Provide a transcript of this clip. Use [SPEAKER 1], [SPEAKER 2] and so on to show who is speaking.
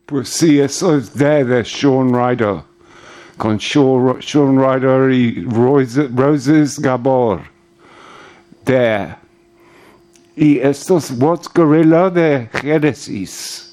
[SPEAKER 1] Pues sí, eso es de Shawn Ryder, con Shawn Ryder y Roses Gabor. Y estos Watts Gorilla de Genesis.